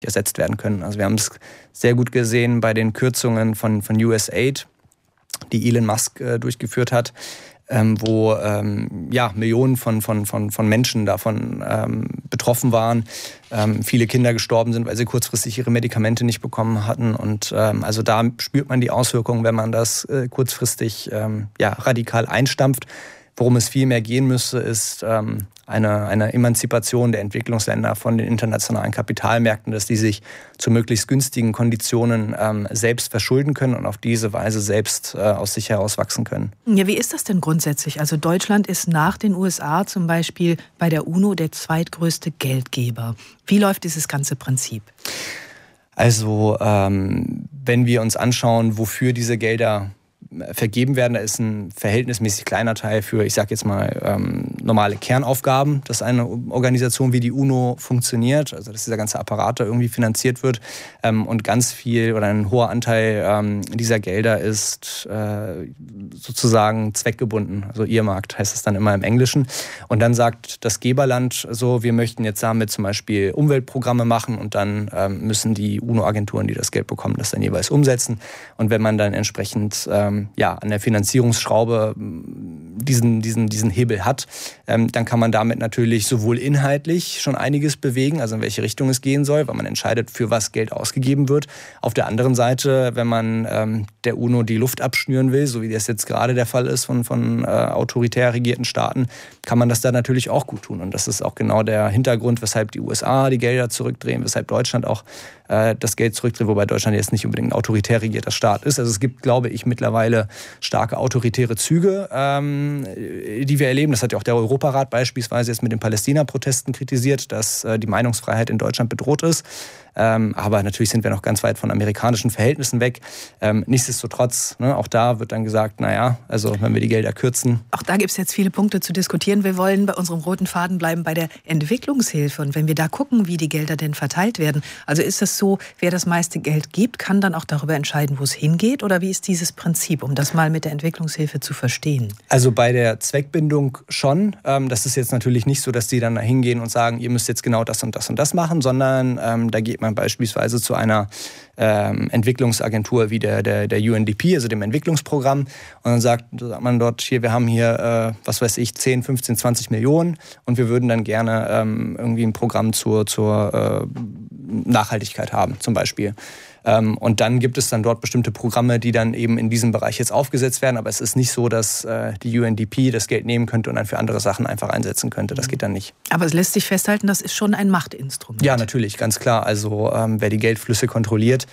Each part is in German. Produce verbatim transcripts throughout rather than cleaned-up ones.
ersetzt werden können. Also wir haben es sehr gut gesehen bei den Kürzungen von, von U S A I D, die Elon Musk äh, durchgeführt hat, ähm, wo ähm, ja, Millionen von, von, von, von Menschen davon ähm, betroffen waren. Ähm, viele Kinder gestorben sind, weil sie kurzfristig ihre Medikamente nicht bekommen hatten. Und ähm, also da spürt man die Auswirkungen, wenn man das äh, kurzfristig ähm, ja, radikal einstampft. Worum es viel mehr gehen müsste, ist ähm, eine, eine Emanzipation der Entwicklungsländer von den internationalen Kapitalmärkten, dass die sich zu möglichst günstigen Konditionen ähm, selbst verschulden können und auf diese Weise selbst äh, aus sich heraus wachsen können. Ja, wie ist das denn grundsätzlich? Also Deutschland ist nach den U S A zum Beispiel bei der UNO der zweitgrößte Geldgeber. Wie läuft dieses ganze Prinzip? Also ähm, wenn wir uns anschauen, wofür diese Gelder vergeben werden, da ist ein verhältnismäßig kleiner Teil für, ich sage jetzt mal, ähm, normale Kernaufgaben, dass eine Organisation wie die UNO funktioniert, also dass dieser ganze Apparat da irgendwie finanziert wird, ähm, und ganz viel oder ein hoher Anteil ähm, dieser Gelder ist äh, sozusagen zweckgebunden, also earmarked heißt es dann immer im Englischen. Und dann sagt das Geberland so, wir möchten jetzt damit zum Beispiel Umweltprogramme machen und dann ähm, müssen die UNO-Agenturen, die das Geld bekommen, das dann jeweils umsetzen. Und wenn man dann entsprechend ähm, ja, an der Finanzierungsschraube diesen, diesen, diesen Hebel hat, ähm, dann kann man damit natürlich sowohl inhaltlich schon einiges bewegen, also in welche Richtung es gehen soll, weil man entscheidet, für was Geld ausgegeben wird. Auf der anderen Seite, wenn man ähm, der UNO die Luft abschnüren will, so wie das jetzt gerade der Fall ist von, von äh, autoritär regierten Staaten, kann man das da natürlich auch gut tun. Und das ist auch genau der Hintergrund, weshalb die U S A die Gelder zurückdrehen, weshalb Deutschland auch äh, das Geld zurückdreht, wobei Deutschland jetzt nicht unbedingt ein autoritär regierter Staat ist. Also es gibt, glaube ich, mittlerweile starke autoritäre Züge, ähm, die wir erleben. Das hat ja auch der Europarat beispielsweise jetzt mit den Palästina-Protesten kritisiert, dass äh, die Meinungsfreiheit in Deutschland bedroht ist. Ähm, aber natürlich sind wir noch ganz weit von amerikanischen Verhältnissen weg. Ähm, nichtsdestotrotz, ne, auch da wird dann gesagt, naja, also wenn wir die Gelder kürzen. Auch da gibt es jetzt viele Punkte zu diskutieren. Wir wollen bei unserem roten Faden bleiben bei der Entwicklungshilfe. Und wenn wir da gucken, wie die Gelder denn verteilt werden, also ist es so, wer das meiste Geld gibt, kann dann auch darüber entscheiden, wo es hingeht? Oder wie ist dieses Prinzip, um das mal mit der Entwicklungshilfe zu verstehen? Also bei der Zweckbindung schon. Ähm, das ist jetzt natürlich nicht so, dass die dann da hingehen und sagen, ihr müsst jetzt genau das und das und das machen, sondern ähm, da geht man beispielsweise zu einer ähm, Entwicklungsagentur wie der, der, der U N D P, also dem Entwicklungsprogramm. Und dann sagt, sagt man dort, hier, wir haben hier, äh, was weiß ich, zehn, fünfzehn, zwanzig Millionen und wir würden dann gerne ähm, irgendwie ein Programm zur, zur äh, Nachhaltigkeit haben, zum Beispiel. Ähm, und dann gibt es dann dort bestimmte Programme, die dann eben in diesem Bereich jetzt aufgesetzt werden. Aber es ist nicht so, dass äh, die U N D P das Geld nehmen könnte und dann für andere Sachen einfach einsetzen könnte. Das geht dann nicht. Aber es lässt sich festhalten, das ist schon ein Machtinstrument. Ja, natürlich, ganz klar. Also ähm, wer die Geldflüsse kontrolliert,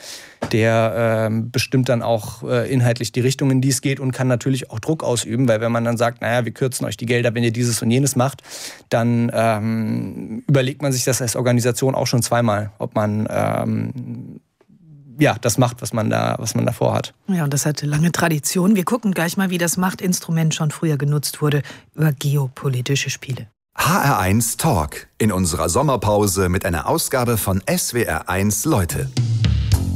der ähm, bestimmt dann auch äh, inhaltlich die Richtung, in die es geht und kann natürlich auch Druck ausüben. Weil wenn man dann sagt, naja, wir kürzen euch die Gelder, wenn ihr dieses und jenes macht, dann ähm, überlegt man sich das als Organisation auch schon zweimal, ob man ähm, ja, das macht, was man da, was man davor hat. Ja, und das hat lange Tradition. Wir gucken gleich mal, wie das Machtinstrument schon früher genutzt wurde, über geopolitische Spiele. H R eins Talk in unserer Sommerpause mit einer Ausgabe von S W R eins Leute.